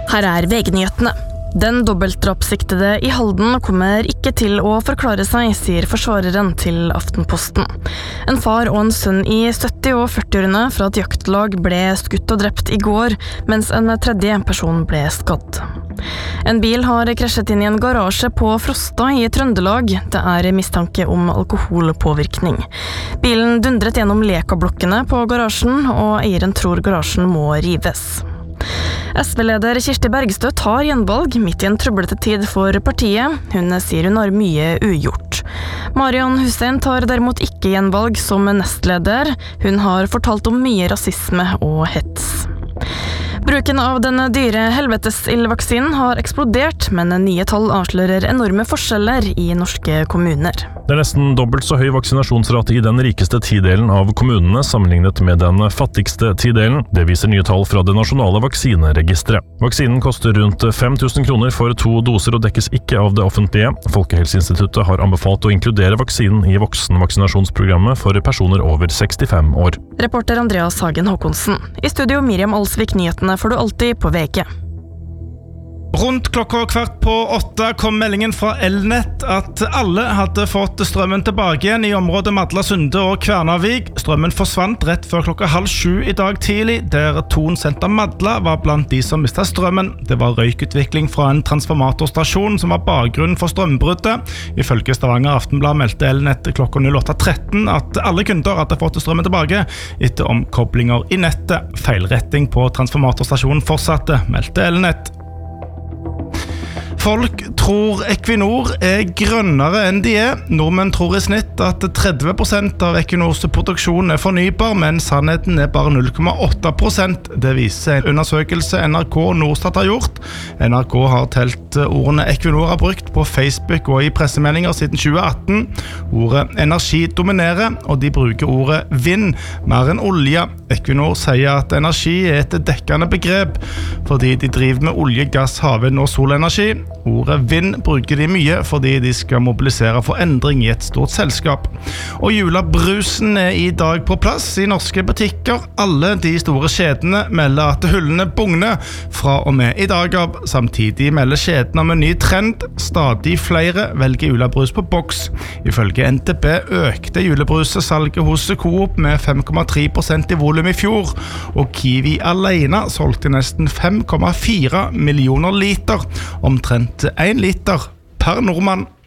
Her VG-nyhetene. Den dobbeltdrapssiktede I Halden kommer ikke til å forklare seg, sier forsvareren til Aftenposten. En far og en sønn I 70- og 40-årene fra et jaktlag ble skutt og drept I går, mens en tredje person ble skadd. En bil har krasjet inn I en garasje på Frosta I Trøndelag. Det mistanke om alkoholpåvirkning. Bilen dundret gjennom lekablokkene på garasjen, og eieren tror garasjen må rives. SV-leder Kirsti Bergstø tar gjenvalg midt I en trøblete tid for partiet. Hun sier hun har mye ugjort. Marion Hussein tar derimot ikke gjenvalg som nestleder. Hun har fortalt om mye rasisme og hets. Bruken av den dyre helvetesildvaksinen har eksplodert, men nye tall avslører enorme forskjeller I norske kommuner. Det nesten dobbelt så høy vaksinasjonsrate I den rikeste tidelen av kommunene sammenlignet med den fattigste tidelen. Det viser nye tall fra det nasjonale vaksineregisteret. Vaksinen koster rundt 5 000 kroner for 2 doser og dekkes ikke av det offentlige. Folkehelseinstituttet har anbefalt å inkludere vaksinen I voksenvaksinasjonsprogrammet for personer over 65 år. Reporter Andreas Hagen Håkonsen. I studio Miriam Alsvik, nyhetene får du alltid på VG. Rundt klokka 7:15 kom meldingen fra Elnett at alle hadde fått strømmen tilbake igjen I området Madla, Sunde og Kvernavik. Strømmen forsvant rett før klokka 6:30 I dag tidlig, der Thon Senter Madla var blant de som mistet strømmen. Det var røykutvikling fra en transformatorstasjon som var bakgrunnen for strømbruddet. Ifølge Stavanger Aftenblad meldte Elnett klokka 08:13 at alle kunder hadde fått strømmen tilbake etter omkoblinger I nettet. Feilretting på transformatorstasjonen fortsatte, meldte Elnett. Folk tror Equinor grønnere enn de Nordmenn tror I snitt at 30% av Equinors produksjon fornybar, men sannheten bare 0,8%. Det viser en undersøkelse NRK og Norstat har gjort. NRK har telt ordene Equinor har brukt på Facebook og I pressemeldinger siden 2018. Ordet energi dominerer, og de bruker ordet vind mer enn olje. Equinor sier at energi et dekkende begrep, fordi de driver med olje, gass, havvind og solenergi. Ordet vind bruker de mye fordi de skal mobilisere for endring I et stort selskap. Og julebrusen I dag på plass I norske butikker. Alle de store kjedene melder at hyllene bugner fra og med I dag av. Samtidig melder kjedene om en ny trend. Stadig flere velger julebrus på boks. Ifølge NTB økte julebrusesalget hos Coop med 5,3% I volum I fjor, og Kiwi alene solgte nesten 5,4 millioner liter, omtrent 1 liter per nordmann.